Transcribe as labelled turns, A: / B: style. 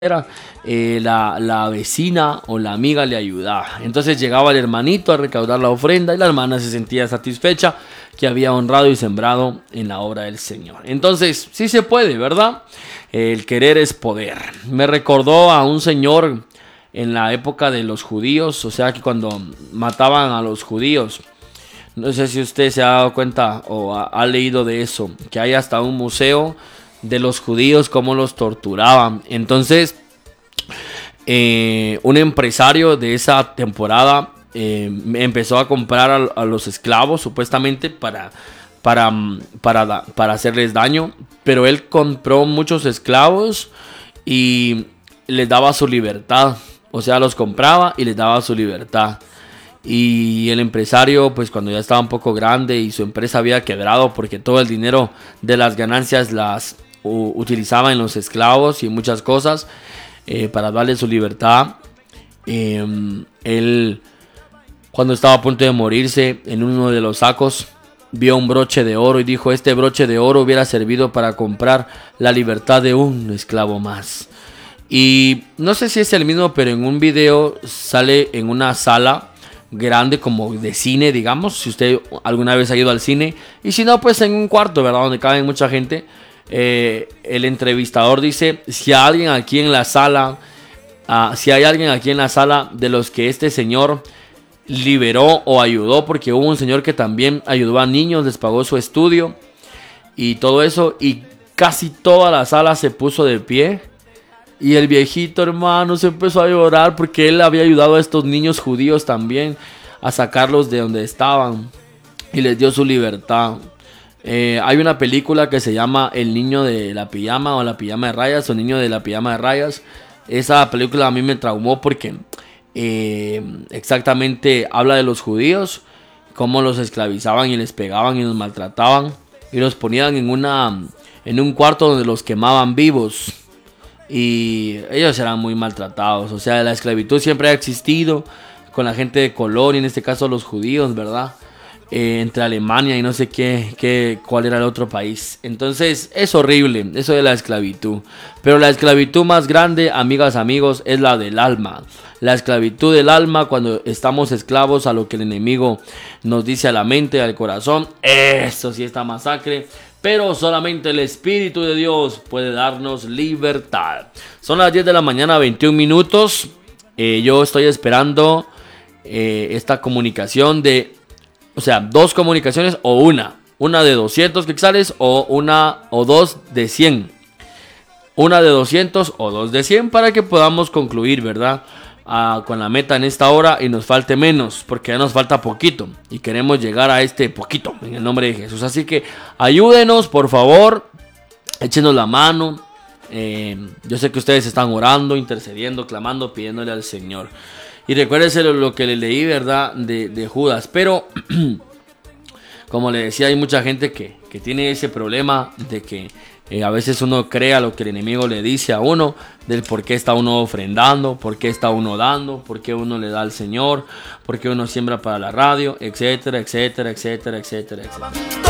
A: la vecina o la amiga le ayudaba. Entonces llegaba el hermanito a recaudar la ofrenda y la hermana se sentía satisfecha que había honrado y sembrado en la obra del Señor. Entonces sí se puede, ¿verdad? El querer es poder. Me recordó a un señor en la época de los judíos, o sea que cuando mataban a los judíos, no sé si usted se ha dado cuenta o ha leído de eso, que hay hasta un museo de los judíos, cómo los torturaban. Entonces un empresario de esa temporada empezó a comprar a los esclavos supuestamente para hacerles daño, pero él compró muchos esclavos y les daba su libertad, o sea, los compraba y les daba su libertad. Y el empresario, pues cuando ya estaba un poco grande y su empresa había quebrado porque todo el dinero de las ganancias las utilizaba en los esclavos y muchas cosas para darle su libertad, él, cuando estaba a punto de morirse, en uno de los sacos vio un broche de oro y dijo: este broche de oro hubiera servido para comprar la libertad de un esclavo más. Y no sé si es el mismo, pero en un video sale en una sala grande como de cine, digamos, si usted alguna vez ha ido al cine, y si no, pues en un cuarto, ¿verdad?, donde cabe mucha gente. El entrevistador dice: si hay alguien aquí en la sala, de los que este señor liberó o ayudó, porque hubo un señor que también ayudó a niños, les pagó su estudio y todo eso, y casi toda la sala se puso de pie. Y el viejito, hermano, se empezó a llorar porque él había ayudado a estos niños judíos también a sacarlos de donde estaban y les dio su libertad. Hay una película que se llama El niño de la pijama, o la pijama de rayas, o Niño de la pijama de rayas. Esa película a mí me traumó porque exactamente habla de los judíos, cómo los esclavizaban y les pegaban y los maltrataban y los ponían en un cuarto donde los quemaban vivos. Y ellos eran muy maltratados. O sea, la esclavitud siempre ha existido con la gente de color, y en este caso los judíos, ¿verdad? Entre Alemania y no sé cuál era el otro país. Entonces es horrible eso de la esclavitud. Pero la esclavitud más grande, amigas, amigos, es la del alma. La esclavitud del alma, cuando estamos esclavos a lo que el enemigo nos dice a la mente, al corazón. Eso sí, esta masacre. Pero solamente el Espíritu de Dios puede darnos libertad. Son las 10 de la mañana, 21 minutos. Yo estoy esperando esta comunicación o sea, dos comunicaciones o una de 200 quetzales o dos de 100. Una de 200 o dos de 100 para que podamos concluir, ¿verdad? Con la meta en esta hora y nos falte menos, porque ya nos falta poquito y queremos llegar a este poquito en el nombre de Jesús. Así que ayúdenos, por favor, échenos la mano. Yo sé que ustedes están orando, intercediendo, clamando, pidiéndole al Señor. Y recuérdense lo que le leí, ¿verdad?, de Judas. Pero como le decía, hay mucha gente que tiene ese problema de que a veces uno crea lo que el enemigo le dice a uno, del por qué está uno ofrendando, por qué está uno dando, por qué uno le da al Señor, por qué uno siembra para la radio, etcétera, etcétera, etcétera, etcétera, etcétera.